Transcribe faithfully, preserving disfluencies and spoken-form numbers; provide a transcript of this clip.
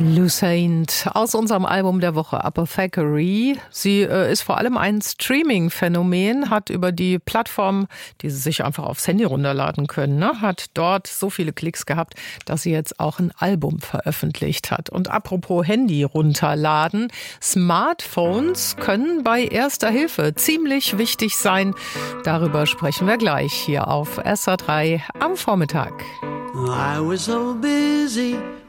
Lucid aus unserem Album der Woche Apothecary. Sie äh, ist vor allem ein Streaming-Phänomen, hat über die Plattform, die Sie sich einfach aufs Handy runterladen können, ne, hat dort so viele Klicks gehabt, dass sie jetzt auch ein Album veröffentlicht hat. Und apropos Handy runterladen, Smartphones können bei Erster Hilfe ziemlich wichtig sein. Darüber sprechen wir gleich hier auf S R drei am Vormittag. I was so busy